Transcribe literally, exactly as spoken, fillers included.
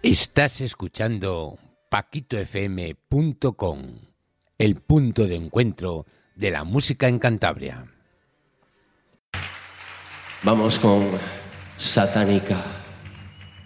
Estás escuchando paquito f m punto com, el punto de encuentro de la música en Cantabria. Vamos con Satánica.